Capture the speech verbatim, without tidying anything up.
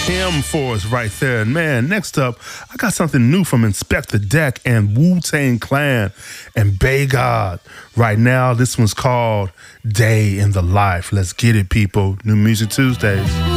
Him for us right there. And man, next up, I got something new from Inspector Deck and Wu-Tang Clan and Bay God. Right now, this one's called Day in the Life. Let's get it, people. New Music Tuesdays.